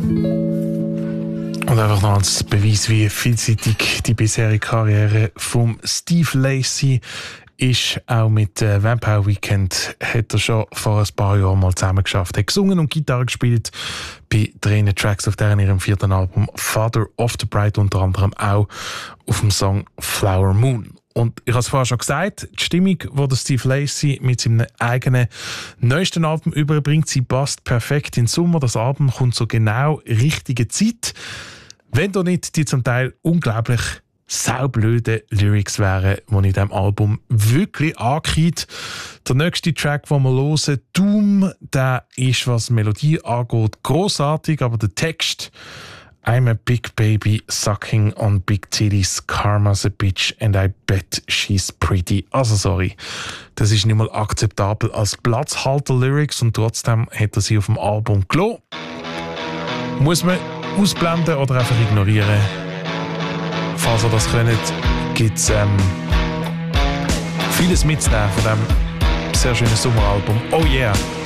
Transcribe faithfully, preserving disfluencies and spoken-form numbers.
Und einfach noch als Beweis, wie vielseitig die bisherige Karriere von Steve Lacy ist. Auch mit äh, Vampire Weekend hat er schon vor ein paar Jahren mal zusammen geschafft. Er hat gesungen und Gitarre gespielt bei drei Tracks auf deren ihrem vierten Album Father of the Bride, unter anderem auch auf dem Song Flower Moon. Und ich habe es vorher schon gesagt, die Stimmung, die Steve Lacy mit seinem eigenen neuesten Album überbringt, sie passt perfekt in den Sommer. Das Album kommt zur genau richtigen Zeit. Wenn da nicht die zum Teil unglaublich saublöden Lyrics wären, die in diesem Album wirklich angehen. Der nächste Track, den wir hören, Doom, der ist, was Melodie angeht, grossartig, aber der Text: I'm a big baby sucking on big titties, karma's a bitch and I bet she's pretty. Also sorry, das ist nicht mal akzeptabel als Platzhalter-Lyrics und trotzdem hat er sie auf dem Album gelassen. Muss man ausblenden oder einfach ignorieren. Falls ihr das könnt, gibt es ähm, vieles mitzunehmen von diesem sehr schönen Sommeralbum. Oh yeah!